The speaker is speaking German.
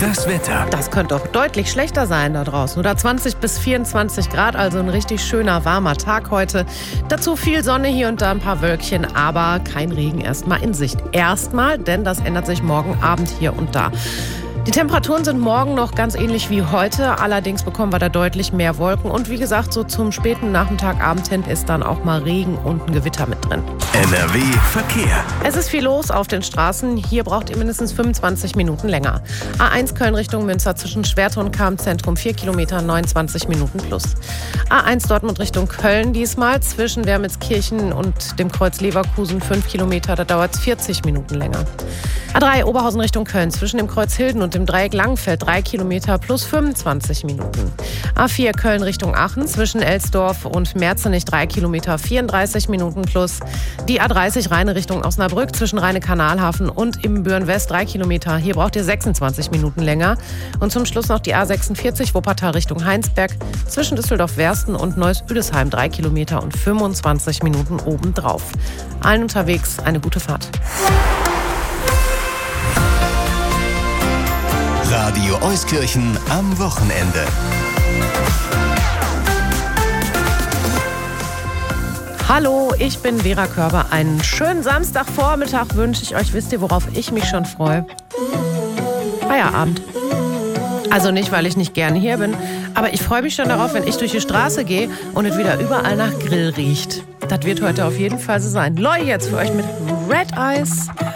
Das Wetter. Das könnte doch deutlich schlechter sein da draußen. Oder 20 bis 24 Grad, also ein richtig schöner, warmer Tag heute. Dazu viel Sonne, hier und da ein paar Wölkchen, aber kein Regen erstmal in Sicht. Erstmal, denn das ändert sich morgen Abend hier und da. Die Temperaturen sind morgen noch ganz ähnlich wie heute. Allerdings bekommen wir da deutlich mehr Wolken. Und wie gesagt, so zum späten Nachmittag, Abend hin ist dann auch mal Regen und ein Gewitter mit drin. NRW Verkehr. Es ist viel los auf den Straßen. Hier braucht ihr mindestens 25 Minuten länger. A1 Köln Richtung Münster zwischen Schwerte und Cham-Zentrum 4 Kilometer, 29 Minuten plus. A1 Dortmund Richtung Köln diesmal zwischen Wermelskirchen und dem Kreuz Leverkusen 5 Kilometer. Da dauert es 40 Minuten länger. A3 Oberhausen Richtung Köln zwischen dem Kreuz Hilden und dem Dreieck Langenfeld 3 Kilometer plus 25 Minuten. A4 Köln Richtung Aachen zwischen Elsdorf und Merzenich 3 Kilometer 34 Minuten plus. Die A30 Rheine Richtung Osnabrück zwischen Rheine-Kanalhafen und Ibbenbüren West 3 Kilometer. Hier braucht ihr 26 Minuten länger. Und zum Schluss noch die A46 Wuppertal Richtung Heinsberg zwischen Düsseldorf-Wersten und Neuss-Üdesheim 3 Kilometer und 25 Minuten obendrauf. Allen unterwegs eine gute Fahrt. Radio Euskirchen am Wochenende. Hallo, ich bin Vera Körber. Einen schönen Samstagvormittag wünsche ich euch. Wisst ihr, worauf ich mich schon freue? Feierabend. Also nicht, weil ich nicht gerne hier bin, aber ich freue mich schon darauf, wenn ich durch die Straße gehe und es wieder überall nach Grill riecht. Das wird heute auf jeden Fall so sein. Loi jetzt für euch mit Red Eyes.